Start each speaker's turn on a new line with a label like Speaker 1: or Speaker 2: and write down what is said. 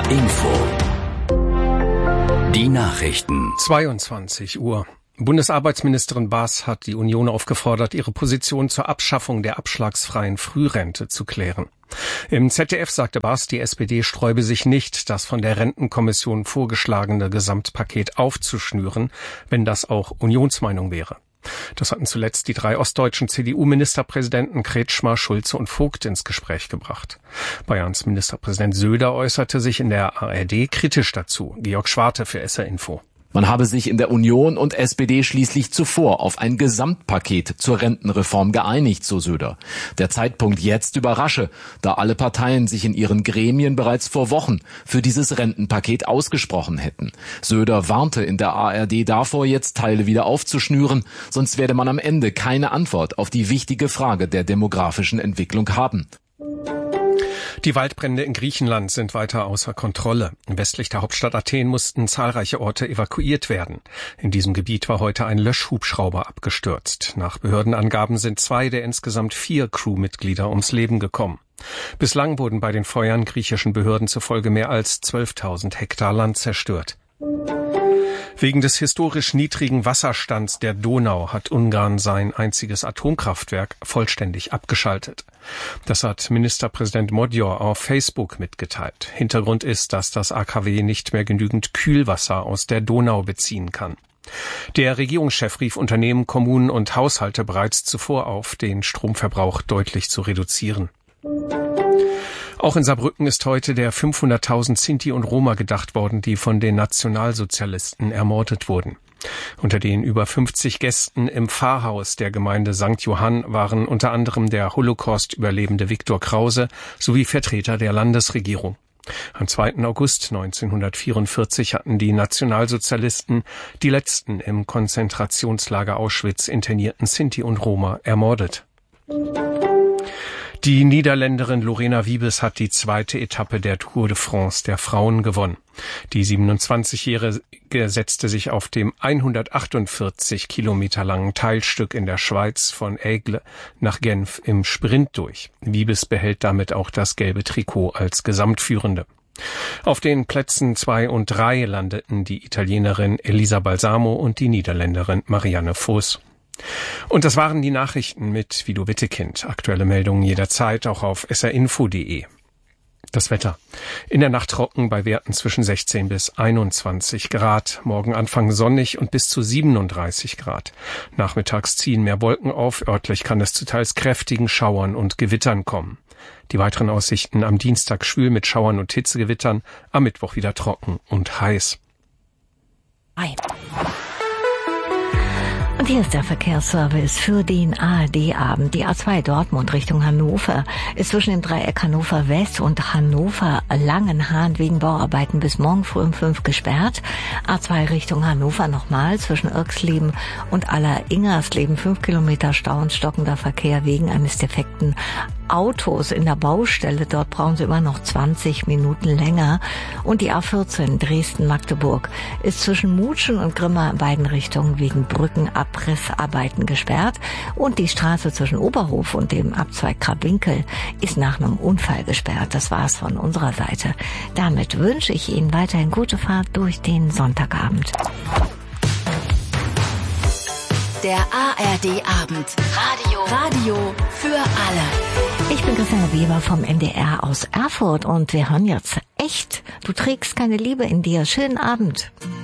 Speaker 1: Info. Die Nachrichten.
Speaker 2: 22 Uhr. Bundesarbeitsministerin Baas hat die Union aufgefordert, ihre Position zur Abschaffung der abschlagsfreien Frührente zu klären. Im ZDF sagte Baas, die SPD sträube sich nicht, das von der Rentenkommission vorgeschlagene Gesamtpaket aufzuschnüren, wenn das auch Unionsmeinung wäre. Das hatten zuletzt die 3 ostdeutschen CDU-Ministerpräsidenten Kretschmer, Schulze und Vogt ins Gespräch gebracht. Bayerns Ministerpräsident Söder äußerte sich in der ARD kritisch dazu. Georg Schwarte für SR Info.
Speaker 3: Man habe sich in der Union und SPD schließlich zuvor auf ein Gesamtpaket zur Rentenreform geeinigt, so Söder. Der Zeitpunkt jetzt überrasche, da alle Parteien sich in ihren Gremien bereits vor Wochen für dieses Rentenpaket ausgesprochen hätten. Söder warnte in der ARD davor, jetzt Teile wieder aufzuschnüren, sonst werde man am Ende keine Antwort auf die wichtige Frage der demografischen Entwicklung haben.
Speaker 2: Die Waldbrände in Griechenland sind weiter außer Kontrolle. Westlich der Hauptstadt Athen mussten zahlreiche Orte evakuiert werden. In diesem Gebiet war heute ein Löschhubschrauber abgestürzt. Nach Behördenangaben sind 2 der insgesamt 4 Crewmitglieder ums Leben gekommen. Bislang wurden bei den Feuern griechischen Behörden zufolge mehr als 12.000 Hektar Land zerstört. Wegen des historisch niedrigen Wasserstands der Donau hat Ungarn sein einziges Atomkraftwerk vollständig abgeschaltet. Das hat Ministerpräsident Magyar auf Facebook mitgeteilt. Hintergrund ist, dass das AKW nicht mehr genügend Kühlwasser aus der Donau beziehen kann. Der Regierungschef rief Unternehmen, Kommunen und Haushalte bereits zuvor auf, den Stromverbrauch deutlich zu reduzieren. Auch in Saarbrücken ist heute der 500.000 Sinti und Roma gedacht worden, die von den Nationalsozialisten ermordet wurden. Unter den über 50 Gästen im Pfarrhaus der Gemeinde St. Johann waren unter anderem der Holocaust-Überlebende Viktor Krause sowie Vertreter der Landesregierung. Am 2. August 1944 hatten die Nationalsozialisten die letzten im Konzentrationslager Auschwitz internierten Sinti und Roma ermordet. Die Niederländerin Lorena Wiebes hat die 2. Etappe der Tour de France der Frauen gewonnen. Die 27-Jährige setzte sich auf dem 148 Kilometer langen Teilstück in der Schweiz von Aigle nach Genf im Sprint durch. Wiebes behält damit auch das gelbe Trikot als Gesamtführende. Auf den Plätzen 2 und 3 landeten die Italienerin Elisa Balsamo und die Niederländerin Marianne Vos. Und das waren die Nachrichten mit Vido Wittekind. Aktuelle Meldungen jederzeit auch auf srinfo.de. Das Wetter. In der Nacht trocken bei Werten zwischen 16 bis 21 Grad. Morgen Anfang sonnig und bis zu 37 Grad. Nachmittags ziehen mehr Wolken auf. Örtlich kann es zu teils kräftigen Schauern und Gewittern kommen. Die weiteren Aussichten am Dienstag schwül mit Schauern und Hitzegewittern. Am Mittwoch wieder trocken und heiß.
Speaker 4: Und hier ist der Verkehrsservice für den ARD-Abend. Die A2 Dortmund Richtung Hannover ist zwischen dem Dreieck Hannover West und Hannover Langenhahn wegen Bauarbeiten bis morgen früh um 5 gesperrt. A2 Richtung Hannover nochmal zwischen Irxleben und Aller-Ingersleben 5 Kilometer Stau und stockender Verkehr wegen eines defekten Autos in der Baustelle. Dort brauchen sie immer noch 20 Minuten länger. Und die A14 Dresden-Magdeburg ist zwischen Mutschen und Grimma in beiden Richtungen wegen Brückenabrissarbeiten gesperrt. Und die Straße zwischen Oberhof und dem Abzweig Krabwinkel ist nach einem Unfall gesperrt. Das war's von unserer Seite. Damit wünsche ich Ihnen weiterhin gute Fahrt durch den Sonntagabend.
Speaker 5: Der ARD-Abend. Radio für alle.
Speaker 4: Ich bin Christiane Weber vom NDR aus Erfurt und wir hören jetzt Echt. Du trägst keine Liebe in dir. Schönen Abend.